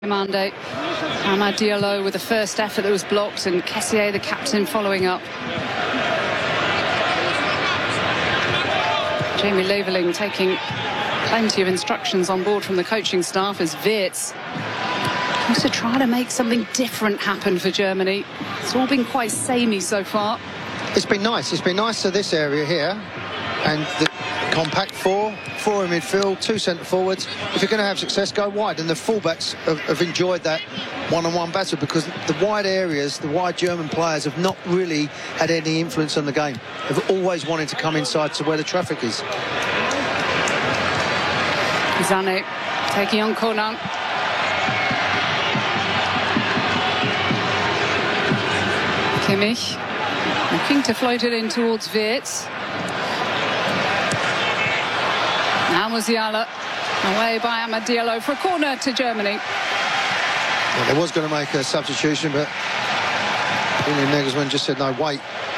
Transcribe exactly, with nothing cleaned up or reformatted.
Mande. Amad Diallo with the first effort that was blocked, and Kessié, the captain, following up. Jamie Leveling taking plenty of instructions on board from the coaching staff as Wirtz wants to try to make something different happen for Germany. It's all been quite samey so far. It's been nice. It's been nice to this area here, and the compact four, four in midfield, two centre forwards. If you're going to have success, go wide, and the fullbacks have, have enjoyed that one-on-one battle, because the wide areas, the wide German players have not really had any influence on the game. They've always wanted to come inside to where the traffic is. Sané taking on Conan. Kimmich looking to float it in towards Wirtz. Now Musiala away by Amad Diallo for a corner to Germany. Well, they was going to make a substitution, but Julian Nagelsmann just said no, wait.